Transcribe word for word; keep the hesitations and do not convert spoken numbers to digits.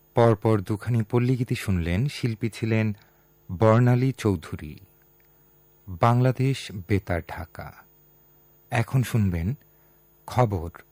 পরপর দুখানি পল্লীগীতি শুনলেন। শিল্পী ছিলেন বর্ণালী চৌধুরী। বাংলাদেশ বেতার, ঢাকা। এখন শুনবেন খবর